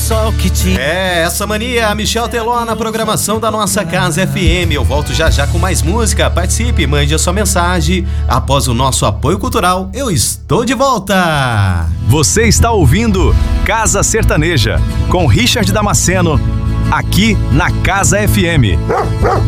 só o que te... Essa mania, a Michel Teló na programação da nossa Casa FM. Eu volto já já com mais música. Participe, mande a sua mensagem. Após o nosso apoio cultural, eu estou de volta. Você está ouvindo Casa Sertaneja, com Richard Damasceno, aqui na Casa FM.